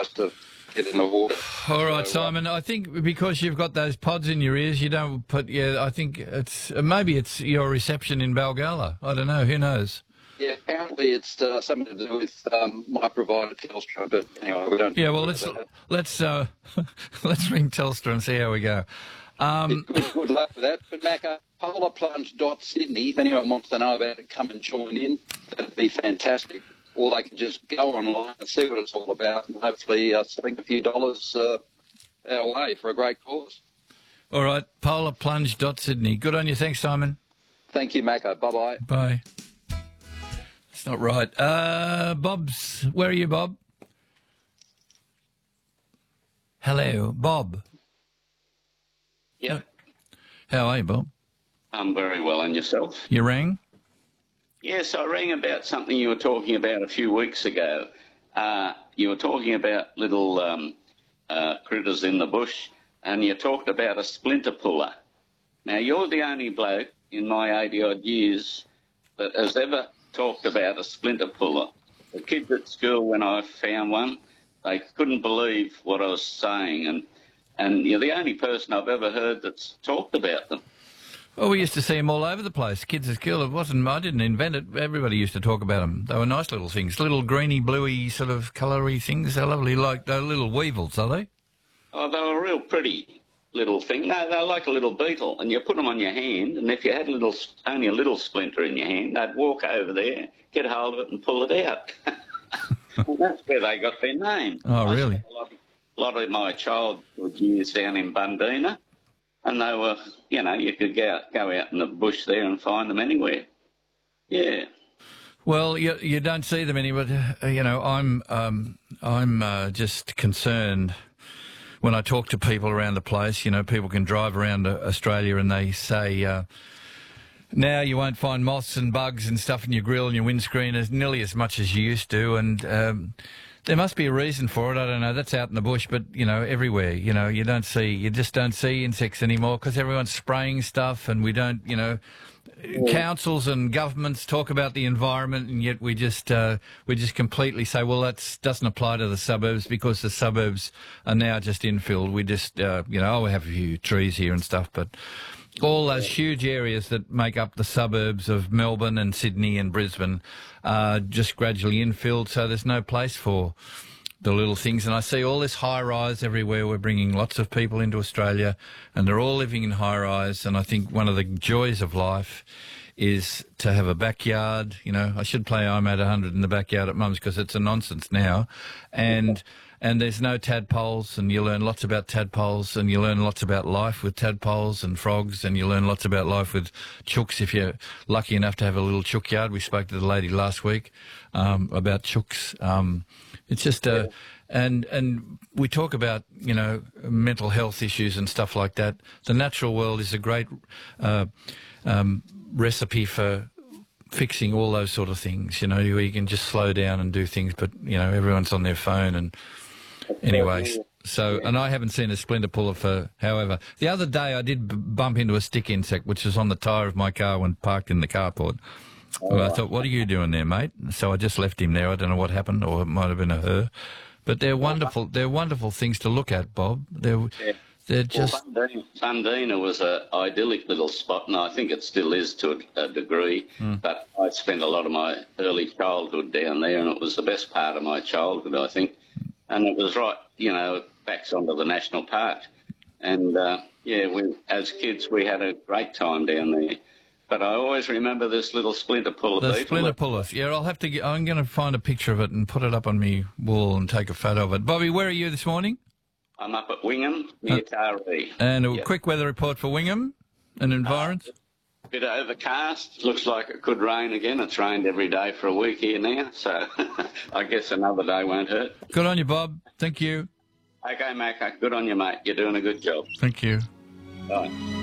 nice to get in the water. All right, Simon. I think because you've got those pods in your ears, you don't put. Yeah, I think it's maybe it's your reception in Balgala. I don't know. Who knows? Yeah, apparently it's something to do with my provider Telstra, but anyway, we don't. Yeah, well, let's let's ring Telstra and see how we go. Good luck with that. But Macca, polarplunge.sydney, if anyone wants to know about it, come and join in. That'd be fantastic. Or they can just go online and see what it's all about, and hopefully spend a few dollars our way for a great cause. All right, polarplunge.sydney. Good on you. Thanks, Simon. Thank you, Macca. Bye-bye. Bye. It's not right. Bob's, where are you, Bob? Hello, Bob. Yeah. How are you, Bob? I'm very well, and yourself? You rang? Yes, I rang about something you were talking about a few weeks ago. You were talking about little critters in the bush, and you talked about a splinter puller. Now, you're the only bloke in my 80-odd years that has ever talked about a splinter puller. The kids at school, when I found one, they couldn't believe what I was saying, and you're the only person I've ever heard that's talked about them. Well, we used to see them all over the place. Kids at school, I didn't invent it. Everybody used to talk about them. They were nice little things, little greeny, bluey sort of coloury things. They're lovely, like they're little weevils, are they? Oh, they were a real pretty little thing. No, they're like a little beetle, and you put them on your hand, and if you had only a little splinter in your hand, they'd walk over there, get hold of it and pull it out. Well, that's where they got their name. Oh, really? A lot of my childhood years down in Bundeena, and they were, you could go out in the bush there and find them anywhere. Yeah. Well, you don't see them anywhere. I'm just concerned when I talk to people around the place. People can drive around Australia and they say, now you won't find moths and bugs and stuff in your grill and your windscreen as nearly as much as you used to, and there must be a reason for it. I don't know. That's out in the bush, but everywhere. You just don't see insects anymore because everyone's spraying stuff, and we don't. Councils and governments talk about the environment, and yet we just completely say, well, that doesn't apply to the suburbs because the suburbs are now just infilled. We just, we have a few trees here and stuff, but all those huge areas that make up the suburbs of Melbourne and Sydney and Brisbane are just gradually infilled, so there's no place for the little things. And I see all this high-rise everywhere. We're bringing lots of people into Australia, and they're all living in high-rise, and I think one of the joys of life is to have a backyard. I should play I'm at 100 in the backyard at Mum's because it's a nonsense now. And there's no tadpoles, and you learn lots about tadpoles, and you learn lots about life with tadpoles and frogs, and you learn lots about life with chooks if you're lucky enough to have a little chook yard. We spoke to the lady last week about chooks. It's just and we talk about mental health issues and stuff like that. The natural world is a great recipe for fixing all those sort of things. Where you can just slow down and do things, but everyone's on their phone and. Anyway, and I haven't seen a splinter puller for, however. The other day I did bump into a stick insect, which was on the tyre of my car when parked in the carport. Well, I thought, what are you doing there, mate? So I just left him there. I don't know what happened, or it might have been a her. But they're wonderful. They're wonderful things to look at, Bob. They're just... Bundeena was an idyllic little spot, and I think it still is to a degree. But I spent a lot of my early childhood down there, and it was the best part of my childhood, I think. And it was right, backs onto the national park. And, as kids, we had a great time down there. But I always remember this little splinter puller. The splinter puller. Yeah, I'm going to find a picture of it and put it up on my wall and take a photo of it. Bobby, where are you this morning? I'm up at Wingham, near Taree. And a quick weather report for Wingham and environs? Bit overcast. Looks like it could rain again. It's rained every day for a week here now, so I guess another day won't hurt. Good on you, Bob. Thank you. Okay, Macca. Good on you, mate. You're doing a good job. Thank you. Bye.